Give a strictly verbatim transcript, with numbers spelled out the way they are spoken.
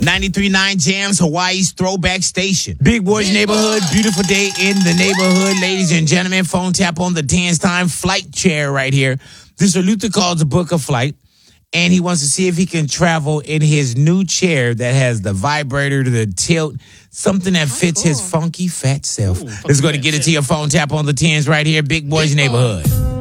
ninety-three point nine Jams, Hawaii's throwback station. Big Boys Neighborhood, beautiful day in the neighborhood. Ladies and gentlemen, phone tap on the dance time flight chair right here. This is Luther calls to book a flight, and he wants to see if he can travel in his new chair that has the vibrator, the tilt, something that fits cool. his funky fat self. Ooh, Let's go to get it to your phone tap on the tens right here. Big Boys Neighborhood.